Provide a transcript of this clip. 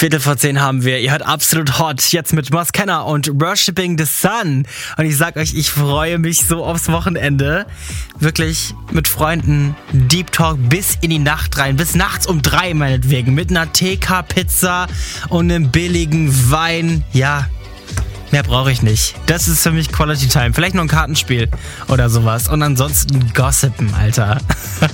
10:15 haben wir. Ihr hört Absolut Hot jetzt mit Moss Kenner und Worshipping the Sun. Und ich sag euch, ich freue mich so aufs Wochenende. Wirklich mit Freunden Deep Talk bis in die Nacht rein. Bis nachts um 3 meinetwegen. Mit einer TK-Pizza und einem billigen Wein. Ja, mehr brauche ich nicht. Das ist für mich Quality Time. Vielleicht noch ein Kartenspiel oder sowas. Und ansonsten Gossipen, Alter.